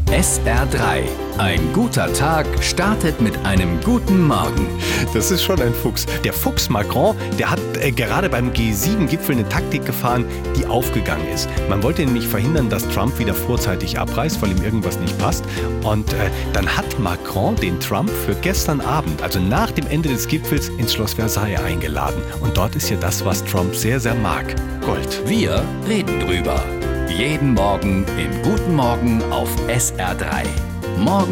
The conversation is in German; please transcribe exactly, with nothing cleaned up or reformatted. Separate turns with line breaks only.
S R drei. Ein guter Tag startet mit einem guten Morgen.
Das ist schon ein Fuchs. Der Fuchs Macron, der hat äh, gerade beim G sieben Gipfel eine Taktik gefahren, die aufgegangen ist. Man wollte nämlich verhindern, dass Trump wieder vorzeitig abreist, weil ihm irgendwas nicht passt. Und äh, dann hat Macron den Trump für gestern Abend, also nach dem Ende des Gipfels, ins Schloss Versailles eingeladen. Und dort ist ja das, was Trump sehr, sehr mag: Gold.
Wir reden drüber. Jeden Morgen im Guten Morgen auf S R drei. Morgen